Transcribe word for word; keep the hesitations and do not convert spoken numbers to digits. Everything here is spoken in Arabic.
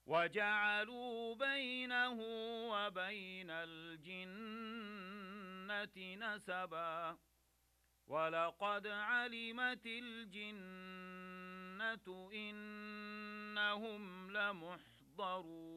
وجعلوا بينه وبين الجنة نسبا ولقد علمت الجنة إنهم لمحضرون